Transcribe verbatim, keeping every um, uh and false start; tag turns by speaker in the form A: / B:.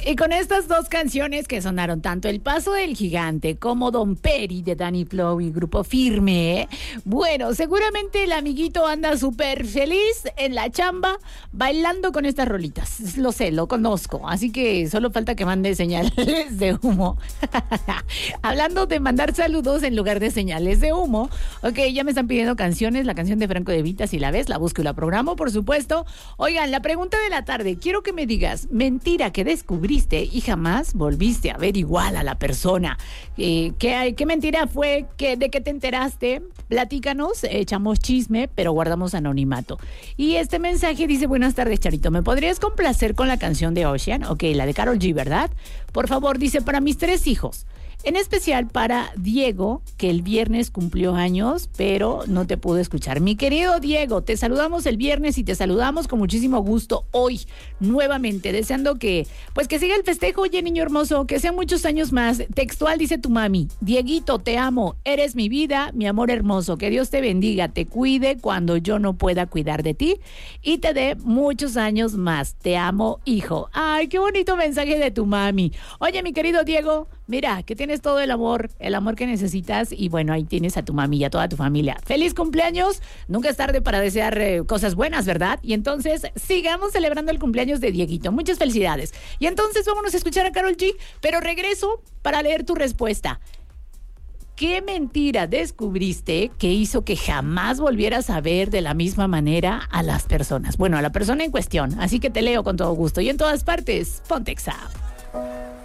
A: Y con estas dos canciones que sonaron, tanto El Paso del Gigante como Don Peri de Danny Flow y Grupo Firme, bueno, seguramente el amiguito anda súper feliz en la chamba bailando con estas rolitas. Lo sé, lo conozco, así que solo falta que mande señales de humo. Hablando de mandar saludos en lugar de señales de humo, ok, ya me están pidiendo canciones, la canción de Franco De Vita, si la ves, la busco y la programo, por supuesto. Oigan, la pregunta de la tarde, quiero que me digas, mentira que descubriste y jamás volviste a ver igual a la persona. Eh, ¿qué, ¿Qué mentira fue? ¿Qué, ¿De qué te enteraste? Platícanos, echamos chisme, pero guardamos anonimato. Y este mensaje dice, buenas tardes, Charito, ¿me podrías complacer con la canción de Ocean? Ok, la de Karol G, ¿verdad? Por favor, dice, para mis tres hijos. En especial para Diego, que el viernes cumplió años, pero no te pudo escuchar. Mi querido Diego, te saludamos el viernes y te saludamos con muchísimo gusto hoy, nuevamente, deseando que, pues que siga el festejo, oye, niño hermoso, que sean muchos años más. Textual dice tu mami, Dieguito, te amo, eres mi vida, mi amor hermoso, que Dios te bendiga, te cuide cuando yo no pueda cuidar de ti y te dé muchos años más. Te amo, hijo. Ay, qué bonito mensaje de tu mami. Oye, mi querido Diego, mira, que tienes todo el amor, el amor que necesitas y bueno, ahí tienes a tu mami y a toda tu familia. ¡Feliz cumpleaños! Nunca es tarde para desear eh, cosas buenas, ¿verdad? Y entonces, sigamos celebrando el cumpleaños de Dieguito. Muchas felicidades. Y entonces, vámonos a escuchar a Karol G, pero regreso para leer tu respuesta. ¿Qué mentira descubriste que hizo que jamás volvieras a ver de la misma manera a las personas? Bueno, a la persona en cuestión. Así que te leo con todo gusto. Y en todas partes, ponte Exa.